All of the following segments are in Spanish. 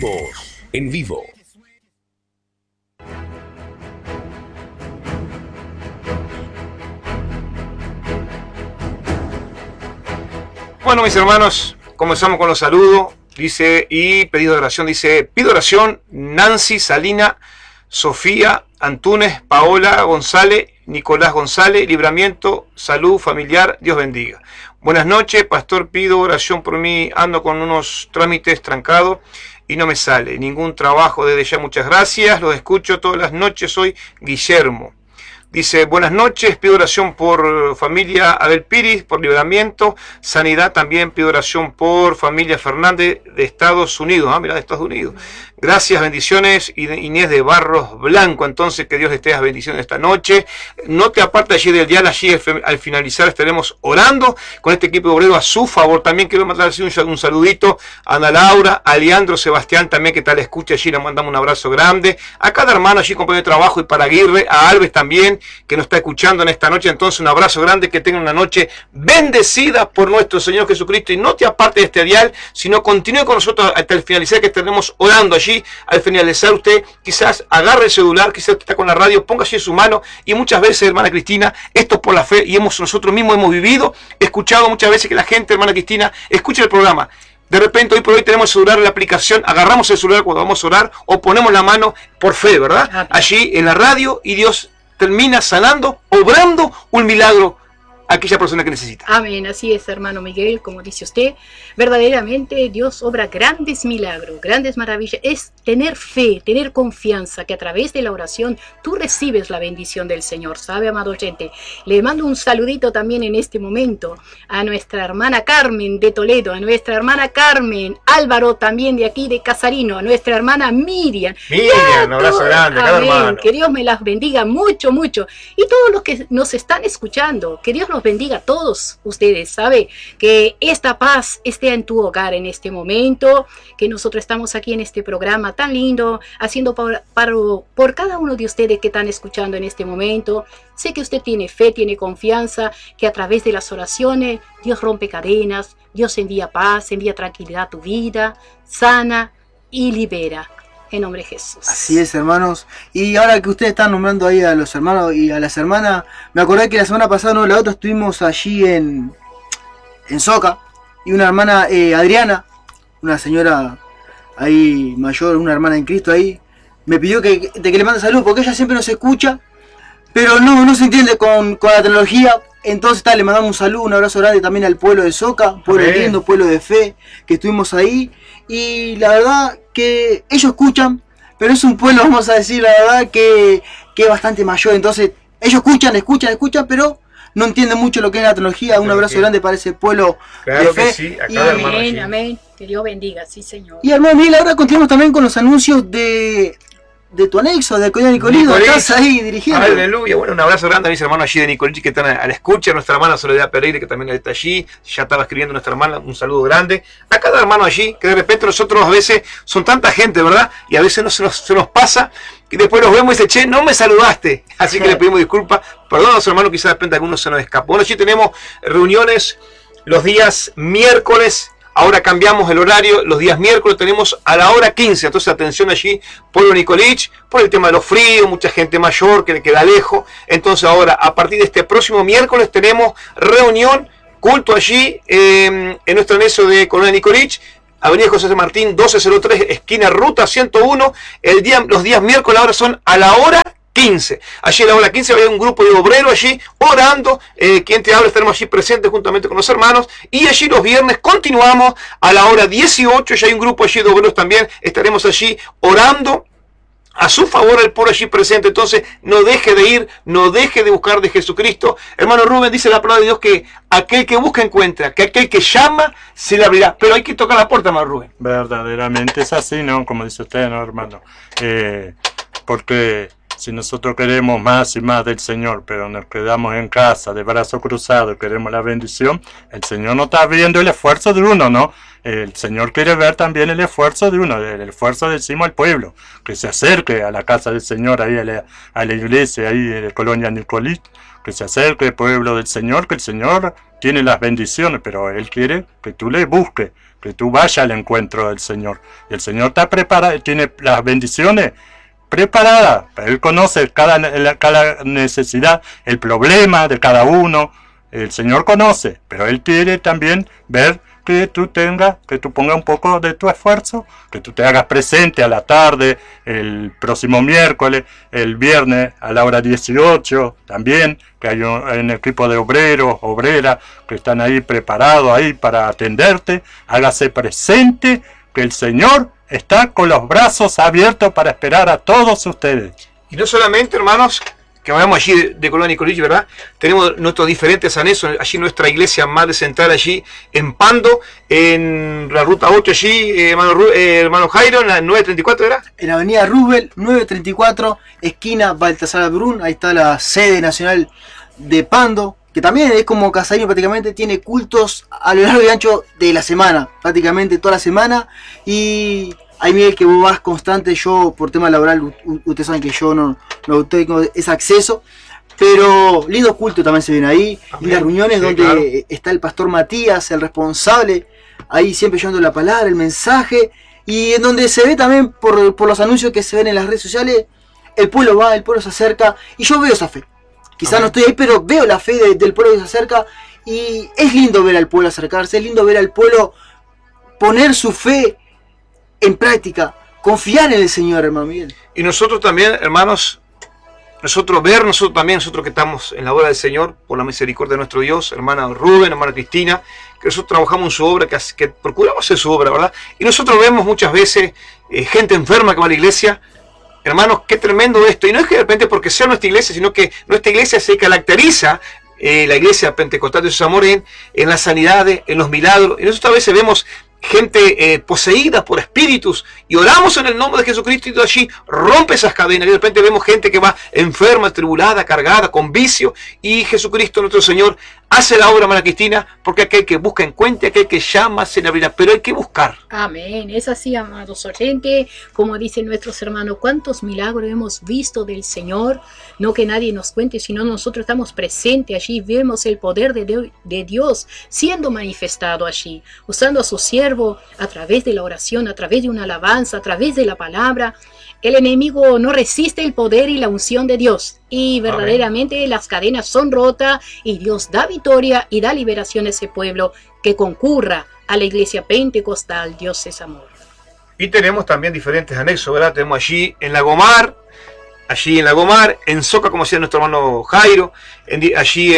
Seguimos en vivo. Bueno, mis hermanos, comenzamos con los saludos. Dice, y pedido de oración, dice, pido oración, Nancy, Salina, Sofía, Antunes, Paola, González, Nicolás González, libramiento, salud familiar, Dios bendiga. Buenas noches, pastor, pido oración por mí, ando con unos trámites trancados y no me sale ningún trabajo desde ya, muchas gracias, los escucho todas las noches, soy Guillermo. Dice, buenas noches, pido oración por familia Abel Piris, por libramiento, sanidad también, pido oración por familia Fernández de Estados Unidos, mira, de Estados Unidos. Gracias, bendiciones, Inés de Barros Blanco, entonces que Dios les dé las bendiciones esta noche. No te apartes allí del dial, allí al finalizar estaremos orando con este equipo de obrero a su favor. También quiero mandar un saludito a Ana Laura, a Leandro Sebastián también, que tal escucha allí, le mandamos un abrazo grande. A cada hermano allí, compañero de trabajo, y para Aguirre, a Alves también, que nos está escuchando en esta noche. Entonces un abrazo grande, que tengan una noche bendecida por nuestro Señor Jesucristo, y no te apartes de este dial, sino continúe con nosotros hasta el finalizar, que estaremos orando allí. Al finalizar, usted quizás agarre el celular, quizás está con la radio, ponga allí en su mano, y muchas veces, hermana Cristina, esto es por la fe, y nosotros mismos hemos vivido, escuchado muchas veces que la gente, hermana Cristina, escucha el programa. De repente, hoy por hoy tenemos el celular en la aplicación, agarramos el celular cuando vamos a orar, o ponemos la mano por fe, ¿verdad? Allí en la radio, y Dios termina sanando, obrando un milagro a aquella persona que necesita. Amén, así es, hermano Miguel, como dice usted, verdaderamente Dios obra grandes milagros, grandes maravillas. Es tener fe, tener confianza que a través de la oración tú recibes la bendición del Señor, ¿sabe, amado oyente? Le mando un saludito también en este momento a nuestra hermana Carmen de Toledo, a nuestra hermana Carmen Álvaro también de aquí de Casarino, a nuestra hermana Miriam. Miriam, un abrazo grande, cada hermano. Que Dios me las bendiga mucho, mucho. Y todos los que nos están escuchando, que Dios los bendiga a todos ustedes, ¿sabe? Que esta paz esté en tu hogar en este momento, que nosotros estamos aquí en este programa tan lindo, haciendo por cada uno de ustedes que están escuchando en este momento. Sé que usted tiene fe, tiene confianza, que a través de las oraciones Dios rompe cadenas, Dios envía paz, envía tranquilidad a tu vida, sana y libera. En nombre de Jesús. Así es, hermanos. Y ahora que ustedes están nombrando ahí a los hermanos y a las hermanas, me acordé que la semana pasada, no, la otra, estuvimos allí en Soca, y una hermana, Adriana, una señora ahí mayor, una hermana en Cristo ahí, me pidió que le mande salud, porque ella siempre nos escucha, pero no se entiende con la tecnología. Entonces le mandamos un saludo, un abrazo grande también al pueblo de Soca, pueblo lindo, pueblo de fe, que estuvimos ahí. Y la verdad que ellos escuchan, pero es un pueblo, vamos a decir la verdad, que es bastante mayor. Entonces ellos escuchan, pero no entienden mucho lo que es la tecnología. Un abrazo grande para ese pueblo de fe. Que sí, Amén, amén. Que Dios bendiga, sí, Señor. Y hermano Miguel, ahora continuamos también con los anuncios de tu anexo, de Alcoyá Nicolino, estás ahí dirigiendo. Aleluya, bueno, un abrazo grande a mis hermanos allí de Nicolí que están a la escucha, nuestra hermana Soledad Pereira, que también está allí, ya estaba escribiendo nuestra hermana, un saludo grande, a cada hermano allí, que de repente nosotros a veces, son tanta gente, ¿verdad? Y a veces se nos pasa, y después los vemos y dice, che, no me saludaste, así que le pedimos disculpas, perdón a nuestros hermanos, quizás de repente algunos se nos escapó. Bueno, allí tenemos reuniones los días miércoles. Ahora cambiamos el horario, los días miércoles tenemos a la hora 15, entonces atención allí, pueblo Nicolich, por el tema de los fríos, mucha gente mayor que le queda lejos. Entonces ahora, a partir de este próximo miércoles, tenemos reunión, culto allí, en nuestro anexo de Colonia Nicolich, Avenida José de Martín, 1203, esquina Ruta 101, los días miércoles ahora son a la hora 15. Allí a la hora 15 había un grupo de obreros allí orando. Quien te habla, estaremos allí presentes juntamente con los hermanos. Y allí los viernes continuamos a la hora 18. Ya hay un grupo allí de obreros también. Estaremos allí orando a su favor, el pueblo allí presente. Entonces no deje de ir, no deje de buscar de Jesucristo. Hermano Rubén, dice la palabra de Dios que aquel que busca encuentra, que aquel que llama se le abrirá. Pero hay que tocar la puerta, hermano Rubén. Verdaderamente es así, ¿no? Como dice usted, ¿no, hermano? Porque si nosotros queremos más y más del Señor, pero nos quedamos en casa de brazos cruzados, queremos la bendición, el Señor no está viendo el esfuerzo de uno, ¿no? El Señor quiere ver también el esfuerzo de uno, el esfuerzo decimos al pueblo, que se acerque a la casa del Señor, ahí a la iglesia, ahí de Colonia Nicolich, que se acerque el pueblo del Señor, que el Señor tiene las bendiciones, pero Él quiere que tú le busques, que tú vayas al encuentro del Señor. Y el Señor está preparado, tiene las bendiciones preparadas. Él conoce cada necesidad, el problema de cada uno. El Señor conoce, pero Él quiere también ver que tú pongas un poco de tu esfuerzo, que tú te hagas presente a la tarde, el próximo miércoles, el viernes a la hora 18 también, que hay un equipo de obreros, obreras, que están ahí preparados ahí para atenderte. Hágase presente que el Señor está con los brazos abiertos para esperar a todos ustedes. Y no solamente, hermanos, que vayamos allí de Colonia Nicolich, ¿verdad? Tenemos nuestros diferentes anexos, allí nuestra iglesia madre central, allí en Pando, en la ruta 8, allí, hermano Jairo, en la 934, ¿verdad? En la avenida Roosevelt, 934, esquina Baltasar Brun, ahí está la sede nacional de Pando, que también es como Casarín, prácticamente tiene cultos a lo largo y ancho de la semana, prácticamente toda la semana. Y ahí, Miguel, que vos vas constante. Yo por tema laboral, ustedes saben que yo no tengo ese acceso, pero lindo culto también se ven ahí, lindas reuniones, sí, donde claro, está el pastor Matías, el responsable, ahí siempre llevando la palabra, el mensaje, y en donde se ve también por los anuncios que se ven en las redes sociales, el pueblo va, el pueblo se acerca, y yo veo esa fe. Quizás no estoy ahí, pero veo la fe del pueblo que se acerca, y es lindo ver al pueblo acercarse, es lindo ver al pueblo poner su fe en práctica, confiar en el Señor, hermano Miguel. Y nosotros también, hermanos, nosotros que estamos en la obra del Señor, por la misericordia de nuestro Dios, hermana Rubén, hermana Cristina, que nosotros trabajamos en su obra, que procuramos hacer su obra, ¿verdad? Y nosotros vemos muchas veces gente enferma que va a la iglesia. Hermanos, qué tremendo esto. Y no es que de repente porque sea nuestra iglesia, sino que nuestra iglesia se caracteriza, la iglesia pentecostal de Jesús Amor, en las sanidades, en los milagros. Y nosotros a veces vemos gente poseída por espíritus y oramos en el nombre de Jesucristo y allí rompe esas cadenas. Y de repente vemos gente que va enferma, atribulada, cargada, con vicio, y Jesucristo nuestro Señor hace la obra, hermana Cristina, porque aquel que busca encuentra, aquel que llama se le abrirá, pero hay que buscar. Amén, es así, amados oyentes, como dicen nuestros hermanos, cuántos milagros hemos visto del Señor, no que nadie nos cuente, sino nosotros estamos presentes allí, vemos el poder de Dios siendo manifestado allí, usando a su siervo a través de la oración, a través de una alabanza, a través de la palabra. El enemigo no resiste el poder y la unción de Dios, y verdaderamente Amén. Las cadenas son rotas y Dios da victoria y da liberación a ese pueblo que concurra a la iglesia pentecostal. Dios es amor. Y tenemos también diferentes anexos, ¿verdad? Tenemos allí en Lagomar, en Soca, como decía nuestro hermano Jairo, allí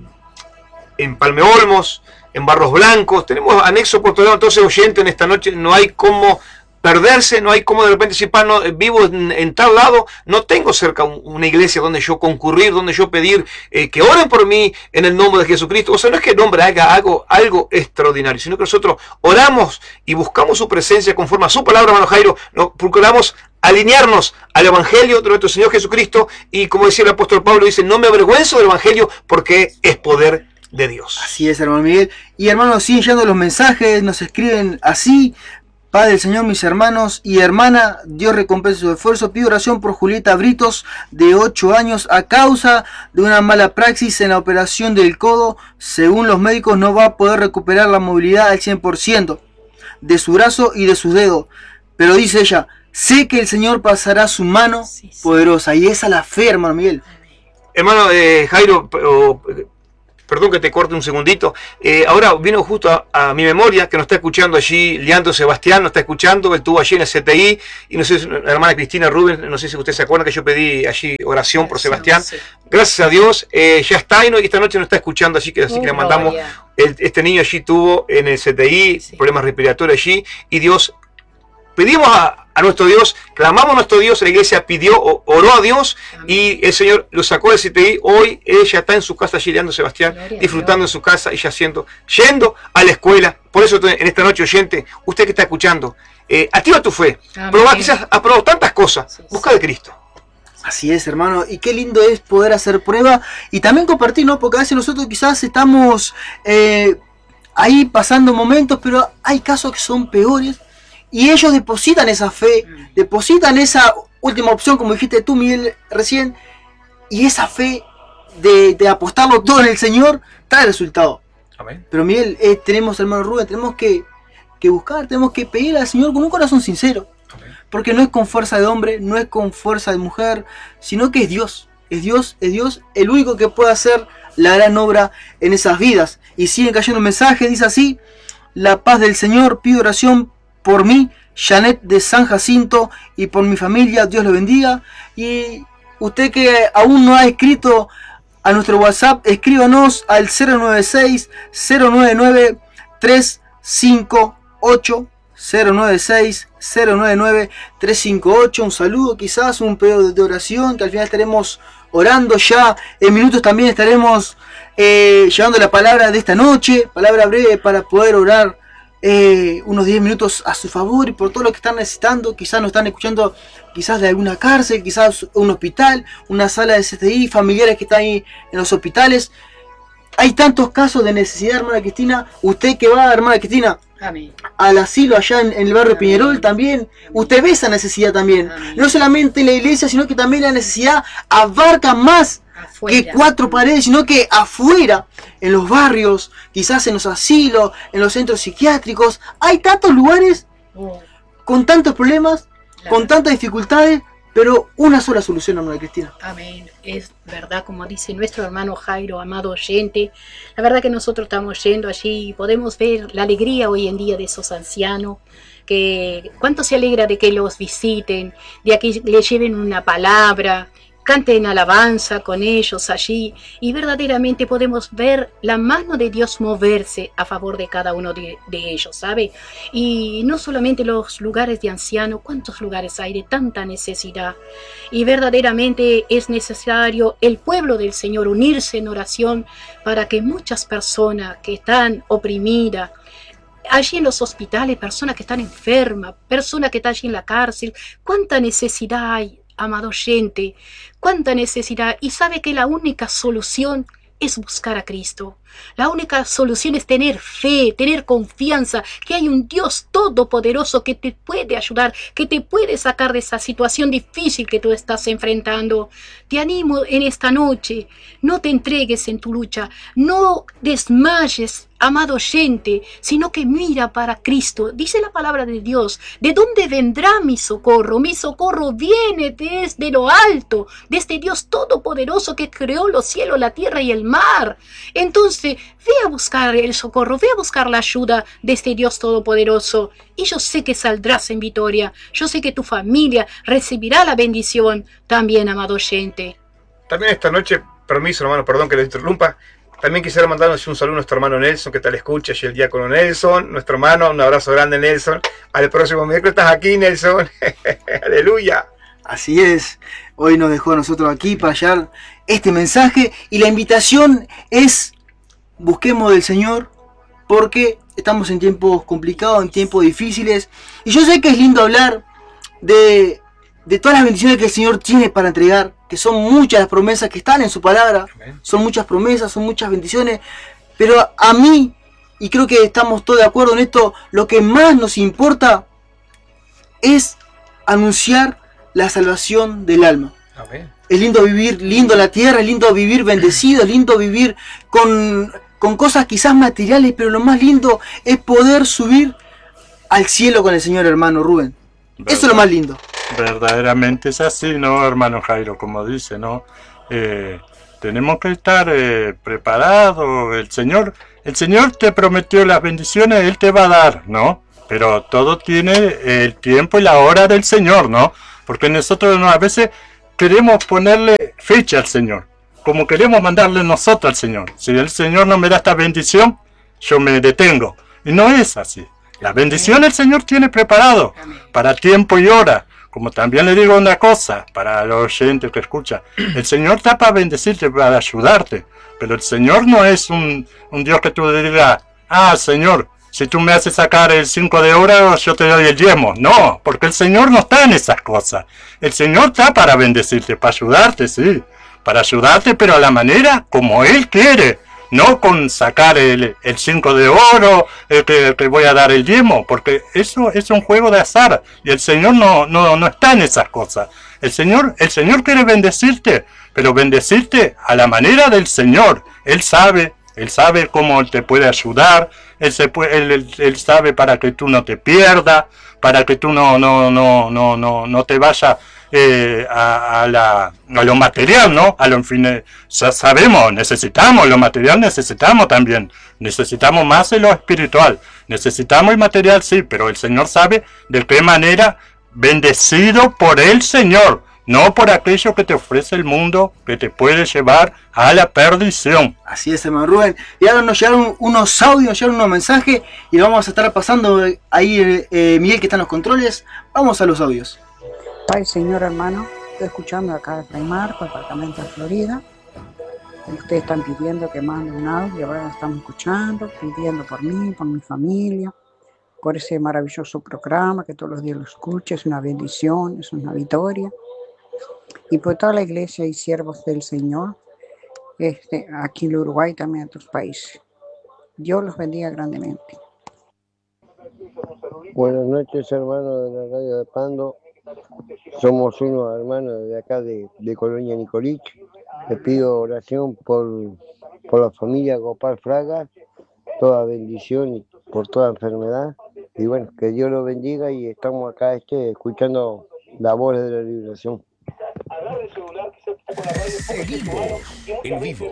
en Palme Olmos, en Barros Blancos. Tenemos anexos por todo lado. Entonces, oyente, en esta noche no hay cómo perderse, no hay como de repente decir, no, vivo en tal lado, no tengo cerca una iglesia donde yo concurrir, donde yo pedir que oren por mí en el nombre de Jesucristo. O sea, no es que el hombre haga algo extraordinario, sino que nosotros oramos y buscamos su presencia conforme a su palabra, hermano Jairo. Nos procuramos alinearnos al Evangelio de nuestro Señor Jesucristo, y como decía el apóstol Pablo, dice, no me avergüenzo del Evangelio porque es poder de Dios. Así es, hermano Miguel. Y hermanos, siguen llegando los mensajes, nos escriben así: Padre del Señor, mis hermanos y hermana, Dios recompense su esfuerzo. Pido oración por Julieta Britos, de 8 años, a causa de una mala praxis en la operación del codo. Según los médicos, no va a poder recuperar la movilidad al 100% de su brazo y de sus dedos. Pero dice ella, sé que el Señor pasará su mano poderosa. Y esa es la fe, hermano Miguel. Hermano Jairo, perdón que te corte un segundito. Ahora vino justo a mi memoria que nos está escuchando allí Leandro Sebastián, nos está escuchando, él estuvo allí en el CTI, y no sé, la hermana Cristina Rubén, no sé si usted se acuerda que yo pedí allí oración por Sebastián. Sí. Gracias a Dios, ya está, y esta noche nos está escuchando, así que le mandamos. Este niño allí tuvo en el CTI problemas respiratorios allí, y Dios, pedimos a nuestro Dios, clamamos a nuestro Dios, la iglesia oró a Dios, y el Señor lo sacó del CTI. Hoy ella está en su casa allí, Leandro Sebastián, disfrutando en su casa y ya yendo a la escuela. Por eso en esta noche, oyente, usted que está escuchando, activa tu fe. Quizás has probado tantas cosas, busca de Cristo. Así es, hermano, y qué lindo es poder hacer prueba y también compartir, ¿no? Porque a veces nosotros quizás estamos ahí pasando momentos, pero hay casos que son peores. Y ellos depositan esa fe, depositan esa última opción, como dijiste tú, Miguel, recién. Y esa fe de apostarlo todo en el Señor trae resultado. Amén. Pero Miguel, tenemos, hermano Rubén, tenemos que que buscar, tenemos que pedir al Señor con un corazón sincero. Porque no es con fuerza de hombre, no es con fuerza de mujer, sino que es Dios. Es Dios el único que puede hacer la gran obra en esas vidas. Y siguen cayendo mensajes, dice así: la paz del Señor, pido oración por mí, Janet de San Jacinto, y por mi familia, Dios lo bendiga. Y usted que aún no ha escrito a nuestro WhatsApp, escríbanos al 096-099-358, 096-099-358, un saludo, quizás un pedido de oración, que al final estaremos orando ya. En minutos también estaremos llevando la palabra de esta noche, palabra breve para poder orar unos 10 minutos a su favor y por todo lo que están necesitando. Quizás nos están escuchando, quizás de alguna cárcel, quizás un hospital, una sala de CTI, familiares que están ahí en los hospitales. Hay tantos casos de necesidad, hermana Cristina. Usted que va, hermana Cristina, Amén. al asilo allá en el barrio Piñerol también, usted ve esa necesidad también. Amén. No solamente en la iglesia, sino que también la necesidad abarca más Afuera. que 4 paredes, sino que afuera, en los barrios, quizás en los asilos, en los centros psiquiátricos. Hay tantos lugares Oh, con tantos problemas, la con verdad. tantas dificultades, pero una sola solución, hermana Cristina. Amén. Es verdad, como dice nuestro hermano Jairo, amado oyente. La verdad que nosotros estamos yendo allí y podemos ver la alegría hoy en día de esos ancianos, que cuánto se alegra de que los visiten, de que les lleven una palabra, canten alabanza con ellos allí, y verdaderamente podemos ver la mano de Dios moverse a favor de cada uno de ellos, ¿sabe? Y no solamente los lugares de ancianos, cuántos lugares hay de tanta necesidad, y verdaderamente es necesario el pueblo del Señor unirse en oración para que muchas personas que están oprimidas, allí en los hospitales, personas que están enfermas, personas que están allí en la cárcel, cuánta necesidad hay, amado oyente, cuánta necesidad. Y sabe que la única solución es buscar a Cristo. La única solución es tener fe, tener confianza que hay un Dios todopoderoso que te puede ayudar, que te puede sacar de esa situación difícil que tú estás enfrentando. Te animo en esta noche, no te entregues en tu lucha, no desmayes, amado oyente, sino que mira para Cristo. Dice la palabra de Dios: ¿de dónde vendrá mi socorro? Mi socorro viene desde lo alto, de este Dios todopoderoso que creó los cielos, la tierra y el mar. Entonces, ve a buscar el socorro, ve a buscar la ayuda de este Dios todopoderoso. Y yo sé que saldrás en victoria. Yo sé que tu familia recibirá la bendición también, amado oyente. También esta noche, permiso hermano, perdón que lo interrumpa, también quisiera mandarnos un saludo a nuestro hermano Nelson, que tal escucha, y el diácono Nelson, nuestro hermano, un abrazo grande Nelson. Al próximo miércoles estás aquí, Nelson. Aleluya. Así es, hoy nos dejó a nosotros aquí para hallar este mensaje, y la invitación es: busquemos del Señor, porque estamos en tiempos complicados, en tiempos difíciles, y yo sé que es lindo hablar de todas las bendiciones que el Señor tiene para entregar, que son muchas las promesas que están en su palabra. Amén. Son muchas promesas, son muchas bendiciones, pero a mí, y creo que estamos todos de acuerdo en esto, lo que más nos importa es anunciar la salvación del alma. Amén. Es lindo vivir, lindo la tierra, es lindo vivir bendecido, es lindo vivir con cosas quizás materiales, pero lo más lindo es poder subir al cielo con el Señor, hermano Rubén. Eso es lo más lindo. Verdaderamente es así, ¿no, hermano Jairo? Como dice, ¿no? Tenemos que estar preparados. El Señor te prometió las bendiciones, Él te va a dar, ¿no? Pero todo tiene el tiempo y la hora del Señor, ¿no? Porque nosotros a veces queremos ponerle fecha al Señor, como queremos mandarle nosotros al Señor. Si el Señor no me da esta bendición, yo me detengo. Y no es así. La bendición el Señor tiene preparado para tiempo y hora. Como también le digo una cosa, para los oyentes que escuchan, el Señor está para bendecirte, para ayudarte. Pero el Señor no es un Dios que tú le digas: ah, Señor, si tú me haces sacar el 5 de oro, yo te doy el diezmo. No, porque el Señor no está en esas cosas. El Señor está para bendecirte, para ayudarte, sí. Para ayudarte, pero a la manera como Él quiere. No con sacar el 5 de oro, que voy a dar el diezmo. Porque eso es un juego de azar. Y el Señor no está en esas cosas. El Señor quiere bendecirte, pero bendecirte a la manera del Señor. Él sabe Él sabe cómo te puede ayudar, Él sabe para que tú no te pierdas, para que tú no te vayas a lo material, ¿no? A lo sabemos, necesitamos lo material, necesitamos también, necesitamos más de lo espiritual, necesitamos el material, sí, pero el Señor sabe de qué manera, bendecido por el Señor, no por aquello que te ofrece el mundo, que te puede llevar a la perdición. Así es, hermano Rubén. Y ahora nos llegaron unos audios, nos llegaron unos mensajes y vamos a estar pasando ahí, Miguel, que está en los controles. Vamos a los audios. Ay, señor hermano, estoy escuchando acá de Fray Marco, apartamento de Florida. Ustedes están pidiendo que mande un audio, ahora lo estamos escuchando, pidiendo por mí, por mi familia, por ese maravilloso programa que todos los días lo escucho, es una bendición, es una victoria. Y por toda la iglesia y siervos del Señor, aquí en Uruguay y también en otros países. Dios los bendiga grandemente. Buenas noches, hermanos de la radio de Pando. Somos unos hermanos de acá de Colonia Nicolich. Les pido oración por la familia Gopal Fraga, toda bendición y por toda enfermedad. Y bueno, que Dios los bendiga y estamos acá escuchando la voz de la liberación. Seguimos en vivo.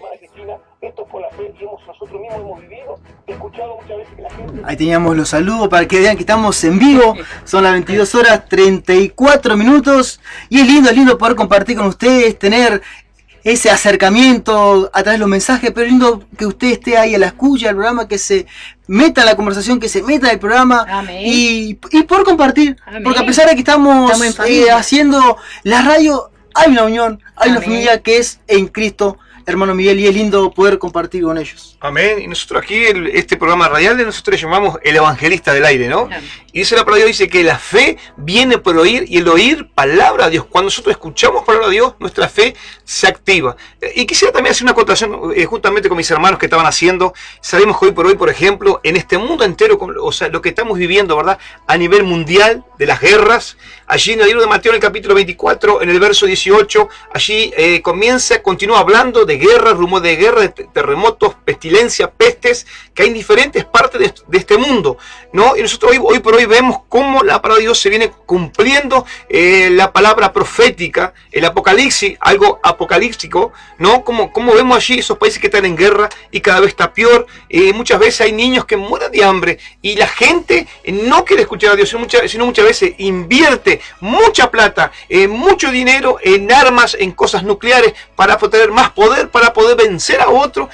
Ahí teníamos los saludos para que vean que estamos en vivo. Son las 22 horas 34 minutos. Y es lindo poder compartir con ustedes, tener ese acercamiento a través de los mensajes, pero es lindo que usted esté ahí a la escucha del programa, que se meta en la conversación, que se meta en el programa. Amén. Y poder compartir. Amén. Porque a pesar de que estamos en familia. haciendo la radio, hay una unión, hay una Amén. familia que es en Cristo, hermano Miguel, y es lindo poder compartir con ellos. Amén. Y nosotros aquí, este programa radial de nosotros le llamamos el evangelista del aire, ¿no? Amén. Y dice la palabra de Dios, dice que la fe viene por oír y el oír palabra de Dios. Cuando nosotros escuchamos palabra de Dios, nuestra fe se activa. Y quisiera también hacer una acotación justamente con mis hermanos que estaban haciendo. Sabemos que hoy por hoy, por ejemplo, en este mundo entero, o sea, lo que estamos viviendo, ¿verdad? A nivel mundial, de las guerras, allí en el libro de Mateo, en el capítulo 24, en el verso 18, allí continúa hablando de guerra, rumor de guerra, de terremotos, pestilencia, pestes, que hay en diferentes partes de este mundo, ¿no? Y nosotros hoy por hoy vemos cómo la palabra de Dios se viene cumpliendo, la palabra profética, el apocalipsis, algo apocalíptico, ¿no? Como vemos allí esos países que están en guerra y cada vez está peor. Muchas veces hay niños que mueren de hambre y la gente no quiere escuchar a Dios, sino muchas veces invierte mucha plata, mucho dinero en armas, en cosas nucleares para tener más poder, para poder vencer a otro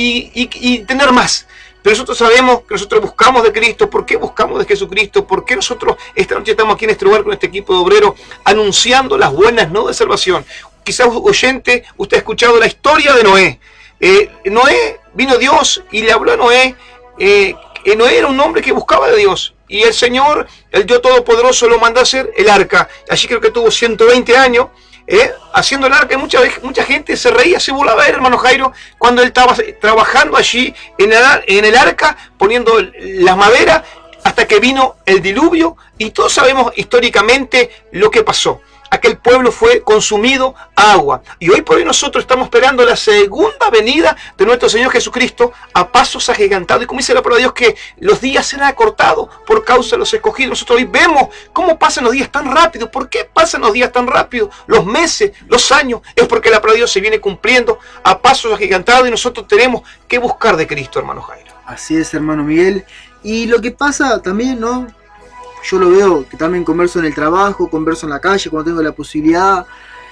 y tener más. Pero nosotros sabemos que nosotros buscamos de Cristo. ¿Por qué buscamos de Jesucristo? ¿Por qué nosotros esta noche estamos aquí en este lugar con este equipo de obreros anunciando las buenas nuevas de salvación? Quizás oyente, usted ha escuchado la historia de Noé. Noé, vino Dios y le habló a Noé. Noé era un hombre que buscaba de Dios. Y el Señor, el Dios Todopoderoso, lo mandó a hacer el arca. Allí creo que tuvo 120 años. Haciendo el arca, mucha gente se reía, se burlaba de él, hermano Jairo, cuando él estaba trabajando allí en el arca, poniendo las maderas, hasta que vino el diluvio, y todos sabemos históricamente lo que pasó. Aquel pueblo fue consumido a agua. Y hoy por hoy nosotros estamos esperando la segunda venida de nuestro Señor Jesucristo a pasos agigantados. Y como dice la palabra de Dios, que los días serán acortados por causa de los escogidos. Nosotros hoy vemos cómo pasan los días tan rápido. ¿Por qué pasan los días tan rápido? Los meses, los años. Es porque la palabra de Dios se viene cumpliendo a pasos agigantados y nosotros tenemos que buscar de Cristo, hermano Jairo. Así es, hermano Miguel. Y lo que pasa también, ¿no? Yo lo veo que también converso en el trabajo, converso en la calle cuando tengo la posibilidad.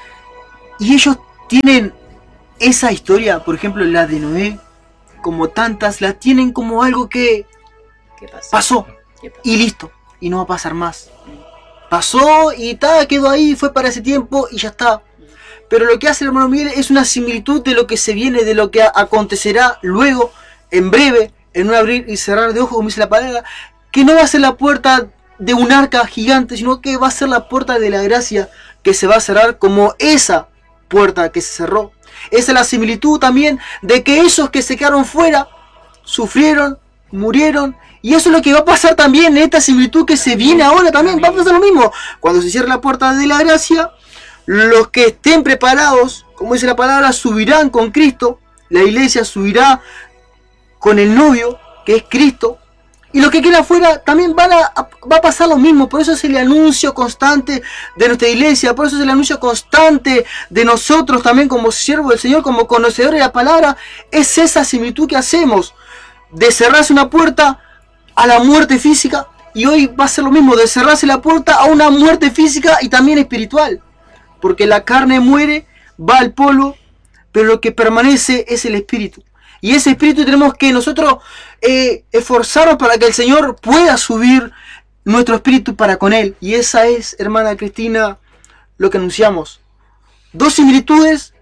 Y ellos tienen esa historia, por ejemplo la de Noé, como tantas, la tienen como algo que pasó y listo, y no va a pasar más. Pasó y quedó ahí, fue para ese tiempo y ya está. Pero lo que hace el hermano Miguel es una similitud de lo que se viene, de lo que acontecerá luego, en breve, en un abrir y cerrar de ojos, como dice la palabra, que no va a ser la puerta de un arca gigante, sino que va a ser la puerta de la gracia que se va a cerrar como esa puerta que se cerró. Esa es la similitud también de que esos que se quedaron fuera sufrieron, murieron, y eso es lo que va a pasar también en esta similitud que se viene ahora también. Va a pasar lo mismo. Cuando se cierre la puerta de la gracia, los que estén preparados, como dice la palabra, subirán con Cristo, la iglesia subirá con el novio, que es Cristo. Y los que queden afuera también va a pasar lo mismo. Por eso es el anuncio constante de nuestra iglesia. Por eso es el anuncio constante de nosotros también como siervos del Señor, como conocedores de la palabra. Es esa similitud que hacemos de cerrarse una puerta a la muerte física. Y hoy va a ser lo mismo, de cerrarse la puerta a una muerte física y también espiritual. Porque la carne muere, va al polvo, pero lo que permanece es el espíritu. Y ese espíritu tenemos que nosotros esforzarnos para que el Señor pueda subir nuestro espíritu para con Él. Y esa es, hermana Cristina, lo que anunciamos. Dos similitudes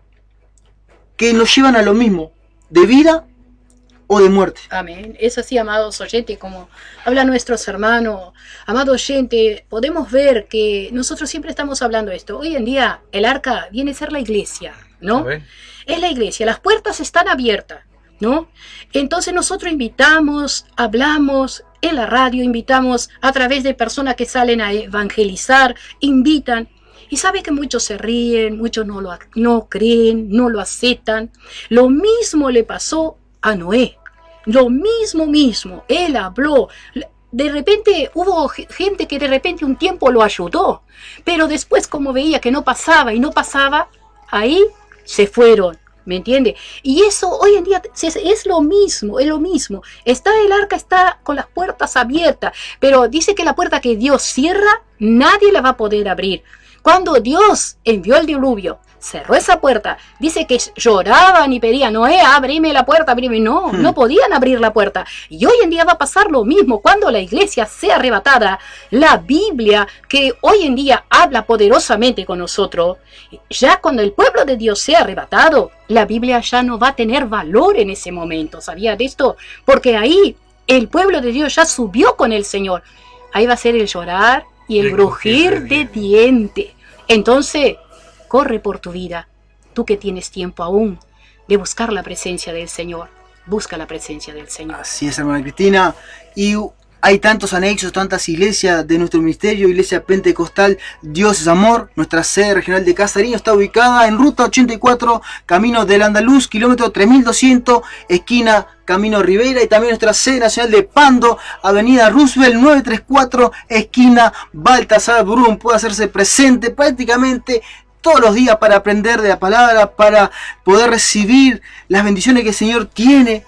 que nos llevan a lo mismo, de vida o de muerte. Amén. Es así, amados oyentes, como hablan nuestros hermanos. Amado oyente, podemos ver que nosotros siempre estamos hablando de esto. Hoy en día el arca viene a ser la iglesia, ¿no? Es la iglesia, las puertas están abiertas, ¿no? Entonces nosotros invitamos, hablamos en la radio, invitamos a través de personas que salen a evangelizar, invitan. Y sabe que muchos se ríen, muchos no creen, no lo aceptan. Lo mismo le pasó a Noé. Lo mismo, él habló. De repente hubo gente que de repente un tiempo lo ayudó, pero después como veía que no pasaba y no pasaba, ahí se fueron, ¿me entiende? Y eso hoy en día es lo mismo, es lo mismo. Está el arca, está con las puertas abiertas, pero dice que la puerta que Dios cierra, nadie la va a poder abrir. Cuando Dios envió el diluvio, cerró esa puerta, dice que lloraban y pedían, Noé, ábreme la puerta, ábreme. No, no podían abrir la puerta. Y hoy en día va a pasar lo mismo. Cuando la iglesia sea arrebatada, la Biblia, que hoy en día habla poderosamente con nosotros, ya cuando el pueblo de Dios sea arrebatado, la Biblia ya no va a tener valor en ese momento. ¿Sabía de esto? Porque ahí el pueblo de Dios ya subió con el Señor. Ahí va a ser el llorar y el brujir de diente. Entonces, corre por tu vida, tú que tienes tiempo aún de buscar la presencia del Señor. Busca la presencia del Señor. Así es, hermana Cristina. Y hay tantos anexos, tantas iglesias de nuestro ministerio, Iglesia Pentecostal Dios es Amor. Nuestra sede regional de Casarín está ubicada en Ruta 84, Camino del Andaluz, kilómetro 3200, esquina Camino Rivera. Y también nuestra sede nacional de Pando, Avenida Roosevelt 934, esquina Baltasar Brum. Puede hacerse presente prácticamente todos los días para aprender de la palabra, para poder recibir las bendiciones que el Señor tiene.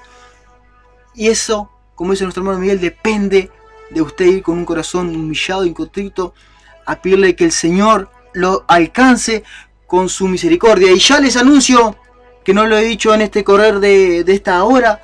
Y eso, como dice nuestro hermano Miguel, depende de usted ir con un corazón humillado y contrito a pedirle que el Señor lo alcance con su misericordia. Y ya les anuncio, que no lo he dicho en este correr de esta hora,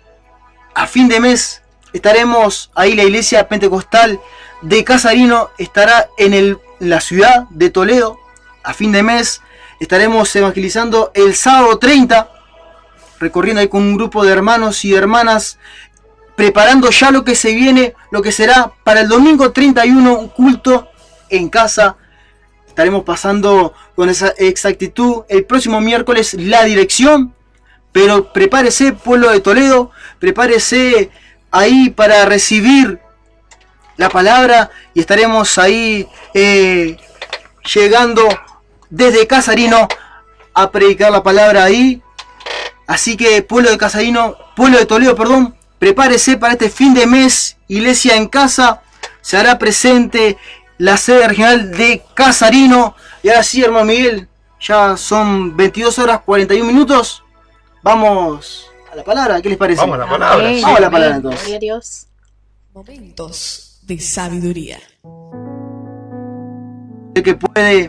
a fin de mes estaremos ahí, la iglesia pentecostal de Casarino estará en la ciudad de Toledo. A fin de mes estaremos evangelizando el sábado 30, recorriendo ahí con un grupo de hermanos y hermanas, preparando ya lo que se viene, lo que será para el domingo 31, un culto en casa. Estaremos pasando con esa exactitud el próximo miércoles la dirección, pero prepárese, pueblo de Toledo, prepárese ahí para recibir la palabra y estaremos ahí llegando desde Casarino a predicar la palabra ahí. Así que pueblo de Casarino, pueblo de Toledo, perdón, prepárese para este fin de mes, iglesia en casa. Se hará presente la sede regional de Casarino. Y ahora sí, hermano Miguel, ya son 22 horas 41 minutos. Vamos a la palabra, ¿qué les parece? Vamos a la palabra. Amén, Vamos a la amén. palabra entonces. Gloria a Dios. Momentos de sabiduría. El que puede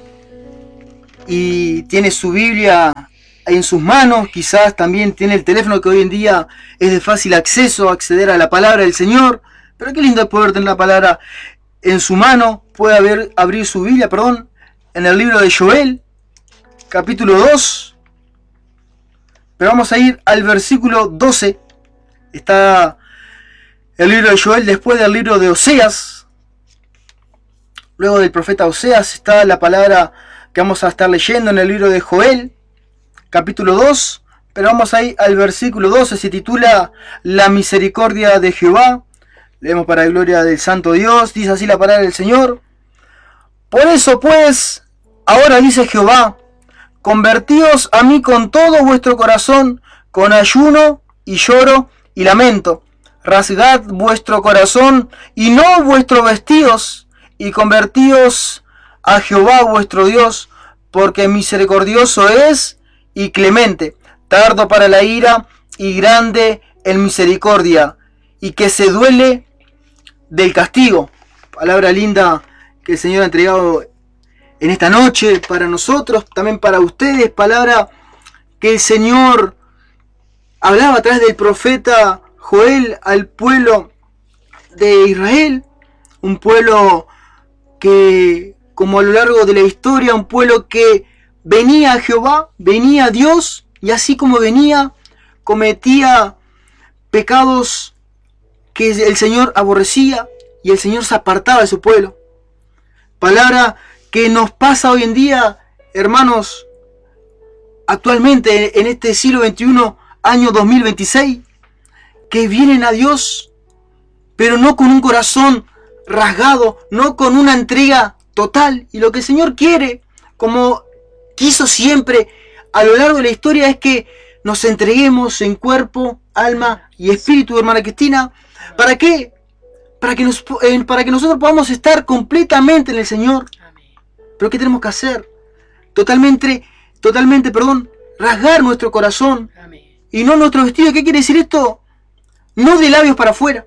y tiene su Biblia en sus manos, quizás también tiene el teléfono, que hoy en día es de fácil acceso, acceder a la palabra del Señor. Pero qué lindo es poder tener la palabra en su mano. Puede abrir su Biblia, en el libro de Joel, capítulo 2. Pero vamos a ir al versículo 12. Está el libro de Joel después del libro de Oseas. Luego del profeta Oseas está la palabra que vamos a estar leyendo en el libro de Joel, capítulo 2. Pero vamos a ir al versículo 12. Se titula La misericordia de Jehová. Leemos para la gloria del Santo Dios. Dice así la palabra del Señor. Por eso pues, ahora dice Jehová, convertíos a mí con todo vuestro corazón, con ayuno y lloro, y lamento. Rasgad vuestro corazón y no vuestros vestidos, y convertíos a Jehová vuestro Dios, porque misericordioso es y clemente, tardo para la ira y grande en misericordia, y que se duele del castigo. Palabra linda que el Señor ha entregado en esta noche para nosotros, también para ustedes. Palabra que el Señor hablaba a través del profeta Joel al pueblo de Israel, un pueblo que, como a lo largo de la historia, un pueblo que venía a Jehová, venía a Dios, y así como venía, cometía pecados que el Señor aborrecía, y el Señor se apartaba de su pueblo. Palabra que nos pasa hoy en día, hermanos, actualmente en este siglo XXI, año 2026, que vienen a Dios, pero no con un corazón rasgado, no con una entrega total. Y lo que el Señor quiere, como quiso siempre a lo largo de la historia, es que nos entreguemos en cuerpo, alma y espíritu, hermana Cristina. ¿Para qué? Para que nosotros podamos estar completamente en el Señor. Pero ¿qué tenemos que hacer? Totalmente, rasgar nuestro corazón. Y no nuestro vestido. ¿Qué quiere decir esto? No de labios para afuera.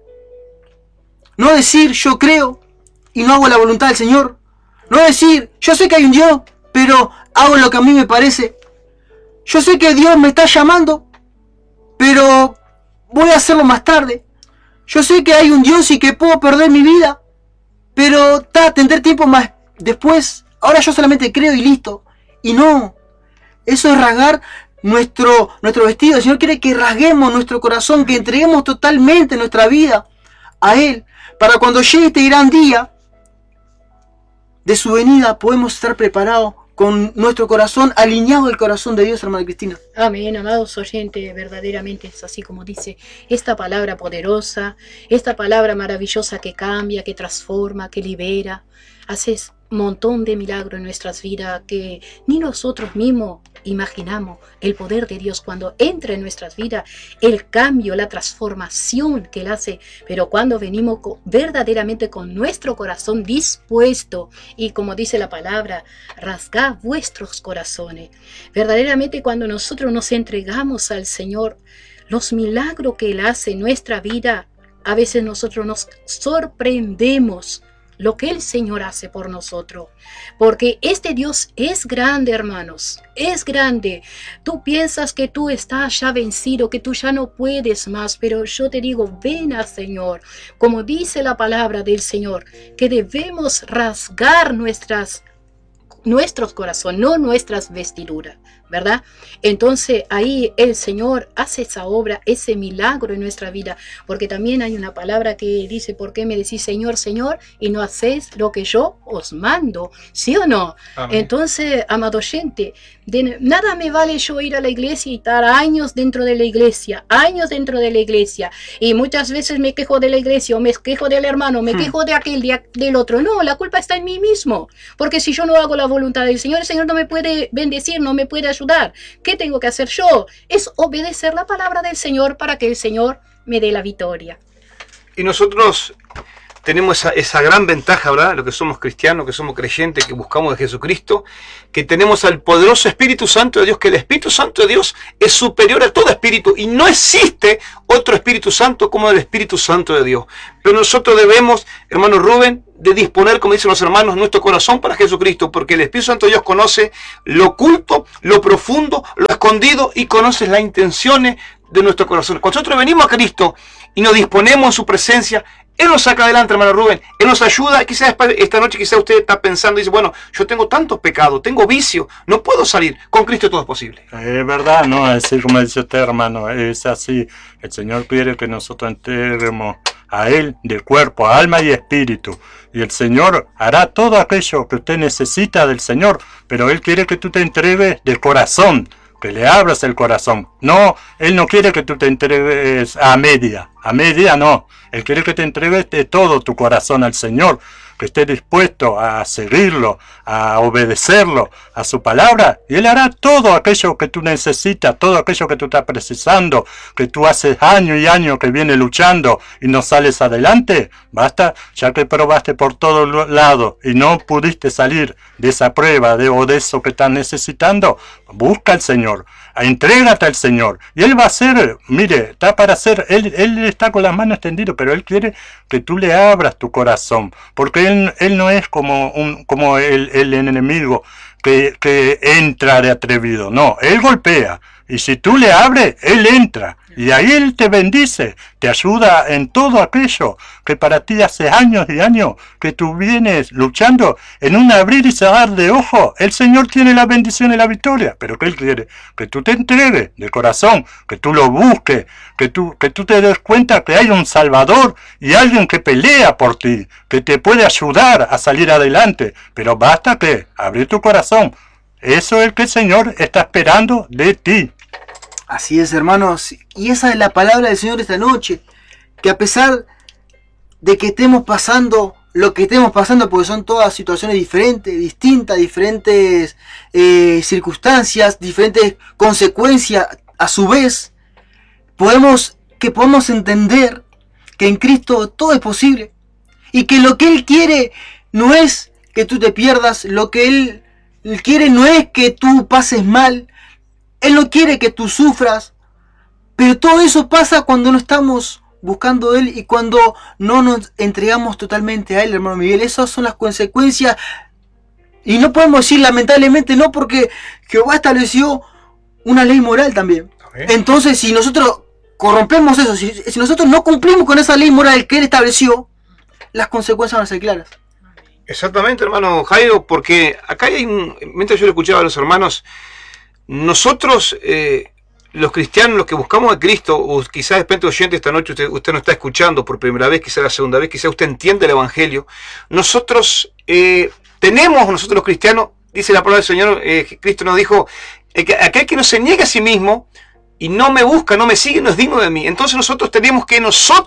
No decir yo creo y no hago la voluntad del Señor. No decir yo sé que hay un Dios, pero hago lo que a mí me parece. Yo sé que Dios me está llamando, pero voy a hacerlo más tarde. Yo sé que hay un Dios y que puedo perder mi vida, pero tendré tiempo más después. Ahora yo solamente creo y listo. Y no, eso es rasgar nuestro vestido. El Señor quiere que rasguemos nuestro corazón, que entreguemos totalmente nuestra vida a Él, para cuando llegue este gran día de su venida podemos estar preparados con nuestro corazón alineado al corazón de Dios, hermana Cristina. Amén, amados oyentes, verdaderamente es así como dice esta palabra poderosa, esta palabra maravillosa que cambia, que transforma, que libera, hace un montón de milagros en nuestras vidas que ni nosotros mismos imaginamos el poder de Dios cuando entra en nuestras vidas, el cambio, la transformación que Él hace, pero cuando venimos verdaderamente con nuestro corazón dispuesto y como dice la palabra, rasgad vuestros corazones. Verdaderamente cuando nosotros nos entregamos al Señor, los milagros que Él hace en nuestra vida, a veces nosotros nos sorprendemos lo que el Señor hace por nosotros, porque este Dios es grande, hermanos, es grande. Tú piensas que tú estás ya vencido, que tú ya no puedes más, pero yo te digo, ven al Señor, como dice la palabra del Señor, que debemos rasgar nuestros corazones, no nuestras vestiduras, ¿verdad? Entonces ahí el Señor hace esa obra, ese milagro en nuestra vida, porque también hay una palabra que dice, ¿por qué me decís Señor, Señor, y no hacéis lo que yo os mando? ¿Sí o no? Amén. Entonces, amado oyente, de nada me vale yo ir a la iglesia y estar años dentro de la iglesia, y muchas veces me quejo de la iglesia, o me quejo del hermano, me quejo de aquel, del otro. No, la culpa está en mí mismo, porque si yo no hago la voluntad del Señor, el Señor no me puede bendecir, no me puede ayudar. ¿Qué tengo que hacer yo? Es obedecer la palabra del Señor para que el Señor me dé la victoria. Y nosotros tenemos esa gran ventaja, ¿verdad? Lo que somos cristianos, que somos creyentes, que buscamos de Jesucristo, que tenemos al poderoso Espíritu Santo de Dios, que el Espíritu Santo de Dios es superior a todo espíritu y no existe otro Espíritu Santo como el Espíritu Santo de Dios. Pero nosotros debemos, hermano Rubén, de disponer, como dicen los hermanos, nuestro corazón para Jesucristo, porque el Espíritu Santo de Dios conoce lo oculto, lo profundo, lo escondido y conoce las intenciones de nuestro corazón. Cuando nosotros venimos a Cristo y nos disponemos en su presencia, Él nos saca adelante, hermano Rubén. Él nos ayuda. Quizás esta noche quizás usted está pensando y dice, bueno, yo tengo tantos pecados, tengo vicio, no puedo salir. Con Cristo todo es posible. Es verdad, ¿no? Así como dice usted, hermano, es así. El Señor quiere que nosotros entreguemos a Él de cuerpo, alma y espíritu. Y el Señor hará todo aquello que usted necesita del Señor, pero Él quiere que tú te entregues de corazón, que le abras el corazón. No, Él no quiere que tú te entregues a media no. Él quiere que te entregues de todo tu corazón al Señor, que esté dispuesto a seguirlo, a obedecerlo, a su palabra, y Él hará todo aquello que tú necesitas, todo aquello que tú estás precisando, que tú haces años y años que vienes luchando y no sales adelante. Basta, ya que probaste por todos lados y no pudiste salir de esa prueba o de eso que estás necesitando, busca al Señor, entrégate al Señor, y Él va a hacer, mire, está para hacer, Él está con las manos extendidas, pero Él quiere que tú le abras tu corazón, porque Él no es como el enemigo que entra de atrevido, no, Él golpea, y si tú le abres, Él entra, y ahí Él te bendice, te ayuda en todo aquello que para ti hace años y años que tú vienes luchando en un abrir y cerrar de ojos. El Señor tiene la bendición y la victoria, pero que Él quiere que tú te entregues de corazón, que tú lo busques, que tú te des cuenta que hay un Salvador y alguien que pelea por ti, que te puede ayudar a salir adelante, pero basta que abrir tu corazón. Eso es el que el Señor está esperando de ti. Así es, hermanos, y esa es la palabra del Señor esta noche, que a pesar de que estemos pasando lo que estemos pasando, porque son todas situaciones diferentes, distintas, diferentes circunstancias, diferentes consecuencias, a su vez, podemos entender que en Cristo todo es posible, y que lo que Él quiere no es que tú te pierdas, lo que Él quiere no es que tú pases mal, Él no quiere que tú sufras, pero todo eso pasa cuando no estamos buscando a Él y cuando no nos entregamos totalmente a Él, hermano Miguel. Esas son las consecuencias, y no podemos decir lamentablemente no, porque Jehová estableció una ley moral también. Entonces, si nosotros corrompemos eso, si nosotros no cumplimos con esa ley moral que Él estableció, las consecuencias van a ser claras. Exactamente, hermano Jairo, porque acá hay mientras yo le escuchaba a los hermanos, nosotros, los cristianos, los que buscamos a Cristo, o quizás de repente oyente esta noche usted no está escuchando por primera vez, quizás la segunda vez, quizás usted entiende el Evangelio, nosotros nosotros los cristianos, dice la palabra del Señor, Cristo nos dijo, aquel que no se niegue a sí mismo y no me busca, no me sigue, no es digno de mí. Entonces nosotros tenemos que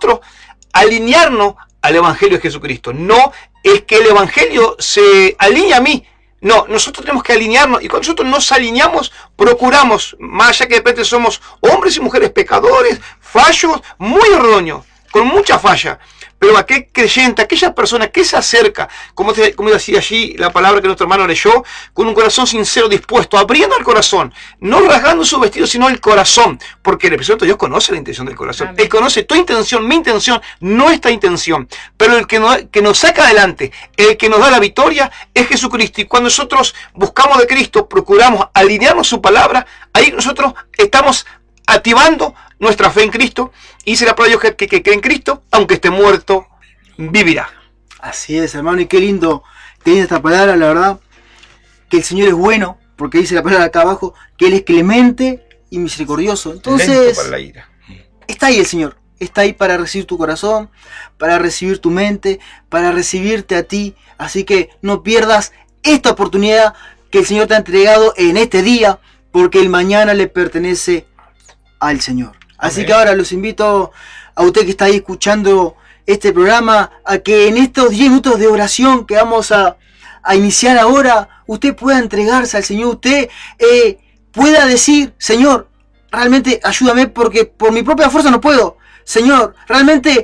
alinearnos al Evangelio de Jesucristo. No es que el Evangelio se alinee a mí. No, nosotros tenemos que alinearnos, y cuando nosotros nos alineamos, procuramos, más allá que de repente somos hombres y mujeres pecadores, fallos, muy erróneos, con mucha falla, pero aquel creyente, aquella persona que se acerca, como decía allí la palabra que nuestro hermano leyó, con un corazón sincero, dispuesto, abriendo el corazón, no rasgando su vestido, sino el corazón, porque el Espíritu Santo Dios conoce la intención del corazón. Amén. Él conoce tu intención, mi intención, nuestra intención, pero el que nos saca adelante, el que nos da la victoria es Jesucristo, y cuando nosotros buscamos de Cristo, procuramos alinearnos su palabra, ahí nosotros estamos activando nuestra fe en Cristo, y dice la palabra de Dios que cree en Cristo, aunque esté muerto, vivirá. Así es, hermano, y qué lindo esta palabra, la verdad, que el Señor es bueno, porque dice la palabra acá abajo, que Él es clemente y misericordioso. Entonces, para la ira. Está ahí el Señor, está ahí para recibir tu corazón, para recibir tu mente, para recibirte a ti, así que no pierdas esta oportunidad que el Señor te ha entregado en este día, porque el mañana le pertenece al Señor. Así que ahora los invito a usted que está ahí escuchando este programa, a que en estos 10 minutos de oración que vamos a iniciar ahora, usted pueda entregarse al Señor, usted pueda decir, Señor, realmente ayúdame porque por mi propia fuerza no puedo. Señor, realmente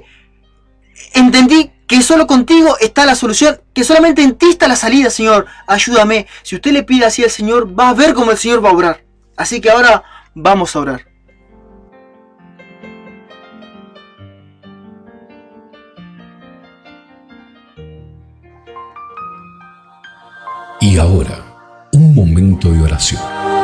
entendí que solo contigo está la solución, que solamente en ti está la salida, Señor, ayúdame. Si usted le pide así al Señor, va a ver cómo el Señor va a obrar. Así que ahora vamos a orar. Y ahora, un momento de oración.